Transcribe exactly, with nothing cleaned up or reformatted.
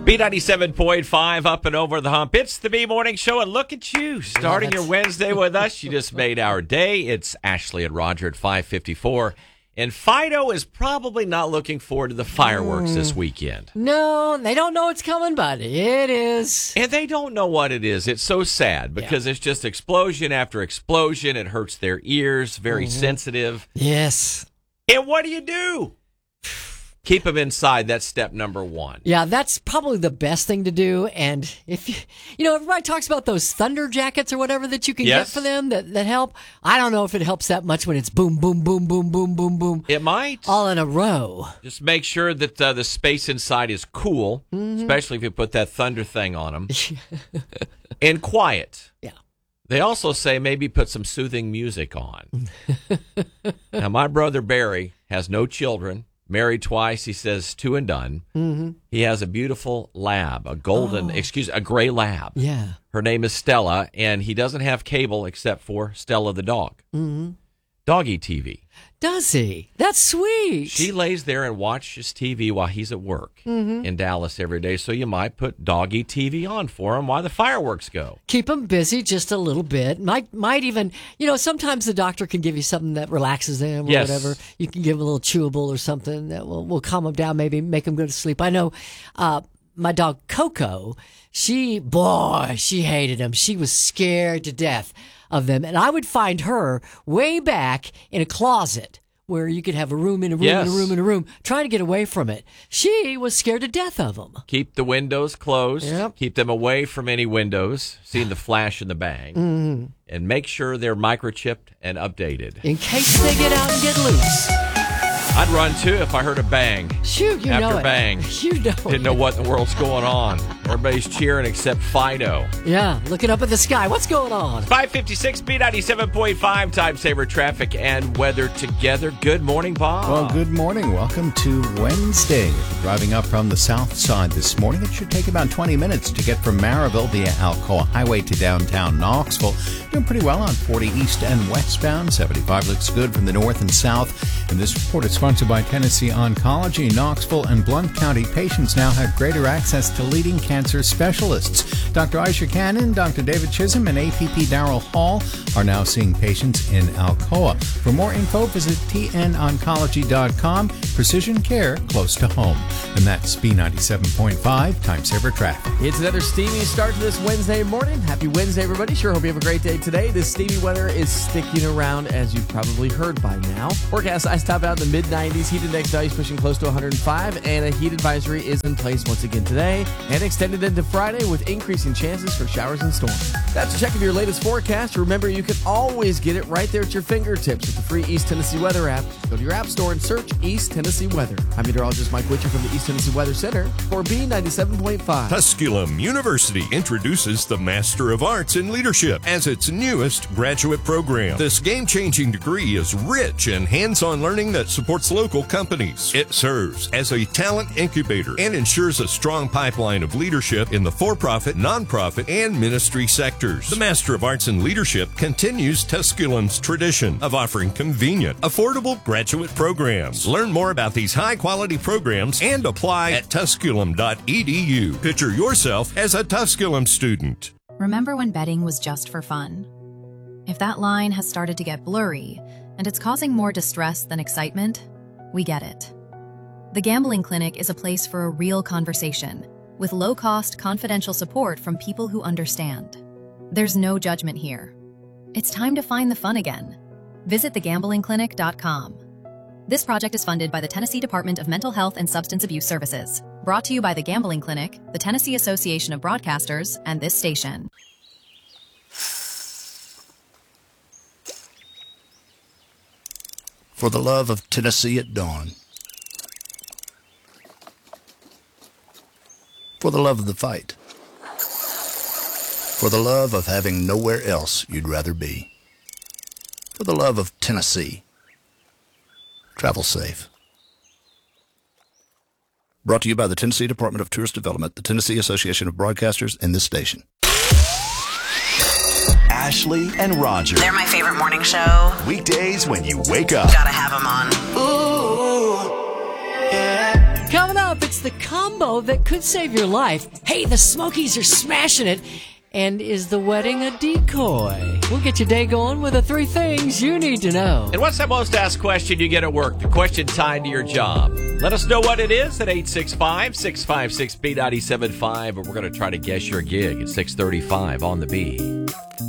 B ninety-seven point five up and over the hump. It's the B Morning Show, and look at you starting your Wednesday with us. You just made our day. It's Ashley and Roger at five fifty-four. And Fido is probably not looking forward to the fireworks mm. this weekend. No, they don't know it's coming, but it is. And they don't know what it is. It's so sad because yeah. it's just explosion after explosion. It hurts their ears, very mm-hmm. sensitive. Yes. And what do you do? Keep them inside. That's step number one. Yeah, that's probably the best thing to do. And if you, you know, everybody talks about those thunder jackets or whatever that you can yes. get for them that, that help. I don't know if it helps that much when it's boom, boom, boom, boom, boom, boom, boom. It might. All in a row. Just make sure that uh, the space inside is cool, mm-hmm. especially if you put that thunder thing on them. And quiet. Yeah. They also say maybe put some soothing music on. Now, my brother Barry has no children. Married twice, he says two and done. Mm-hmm. He has a beautiful lab, a golden, oh. excuse, a gray lab. Yeah. Her name is Stella, and he doesn't have cable except for Stella the dog. Mm-hmm. Doggy T V. Does he? That's sweet. She lays there and watches T V while he's at work mm-hmm. in Dallas every day, so you might put Doggy T V on for him while the fireworks go. Keep him busy just a little bit. Might might even, you know, sometimes the doctor can give you something that relaxes them or yes. whatever. You can give him a little chewable or something that will, will calm him down, maybe make him go to sleep. I know uh, my dog Coco, she, boy, she hated him. She was scared to death of them. And I would find her way back in a closet where you could have a room in a room yes. in a room in a room, trying to get away from it. She was scared to death of them. Keep the windows closed. Yep. Keep them away from any windows, seeing the flash and the bang. Mm-hmm. And make sure they're microchipped and updated. In case they get out and get loose. I'd run, too, if I heard a bang. Shoot, you After know it. bang. You know Didn't know what in the world's going on. Everybody's cheering except Fido. Yeah, looking up at the sky. What's going on? five fifty-six, B ninety-seven point five, time saver traffic and weather together. Good morning, Bob. Well, good morning. Welcome to Wednesday. If you're driving up from the south side this morning, it should take about twenty minutes to get from Maryville via Alcoa Highway to downtown Knoxville. Doing pretty well on forty east and westbound. seventy-five looks good from the north and south. And this report is sponsored by Tennessee Oncology. Knoxville and Blount County patients now have greater access to leading cancer specialists. Doctor Aisha Cannon, Doctor David Chisholm, and A P P Darrell Hall are now seeing patients in Alcoa. For more info, visit T N oncology dot com. Precision care close to home. And that's B ninety-seven point five, time saver traffic. It's another steamy start to this Wednesday morning. Happy Wednesday, everybody. Sure hope you have a great day today. This steamy weather is sticking around, as you've probably heard by now. Forecast ice top out in the mid nineties. Heat index values pushing close to one hundred five, and a heat advisory is in place once again today and extended into Friday with increasing chances for showers and storms. That's a check of your latest forecast. Remember, you can always get it right there at your fingertips with the free East Tennessee Weather app. Just go to your app store and search East Tennessee Weather. I'm meteorologist Mike Witcher from the East Tennessee Weather Center for B ninety-seven point five. Tusculum University introduces the Master of Arts in Leadership as its newest graduate program. This game-changing degree is rich in hands-on learning that supports local companies. It serves as a talent incubator and ensures a strong pipeline of leadership in the for-profit, nonprofit, and ministry sectors. The Master of Arts in Leadership continues Tusculum's tradition of offering convenient, affordable graduate programs. Learn more about these high-quality programs and apply at tusculum dot e d u. Picture yourself as a Tusculum student. Remember when betting was just for fun? If that line has started to get blurry and it's causing more distress than excitement, we get it. The Gambling Clinic is a place for a real conversation with low-cost, confidential support from people who understand. There's no judgment here. It's time to find the fun again. Visit the gambling clinic dot com. This project is funded by the Tennessee Department of Mental Health and Substance Abuse Services. Brought to you by the Gambling Clinic, the Tennessee Association of Broadcasters, and this station. For the love of Tennessee at dawn. For the love of the fight. For the love of having nowhere else you'd rather be. For the love of Tennessee. Travel safe. Brought to you by the Tennessee Department of Tourist Development, the Tennessee Association of Broadcasters, and this station. Ashley and Roger. They're my favorite morning show. Weekdays when you wake up. Gotta have them on. Ooh, yeah. Coming up, it's the Come combo that could save your life. Hey, the Smokies are smashing it. And is the wedding a decoy? We'll get your day going with the three things you need to know. And what's that most asked question you get at work? The question tied to your job. Let us know what it is at eight six five, six five six, B nine seven five, or we're going to try to guess your gig at six thirty-five on the B.